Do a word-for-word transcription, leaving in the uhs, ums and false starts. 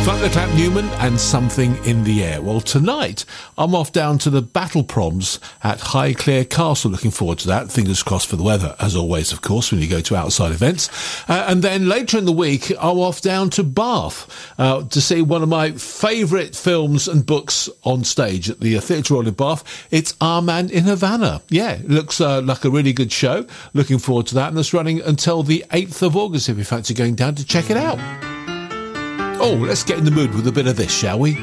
Thunderclap Newman and Something in the Air. Well, tonight I'm off down to the Battle Proms at Highclere Castle. Looking forward to that. Fingers crossed for the weather, as always, of course, when you go to outside events. Uh, and then later in the week, I'm off down to Bath uh, to see one of my favourite films and books on stage at the uh, Theatre Royal in Bath. It's Our Man in Havana. Yeah, it looks uh, like a really good show. Looking forward to that. And it's running until the eighth of August if you fancy going down to check it out. Oh, let's get in the mood with a bit of this, shall we?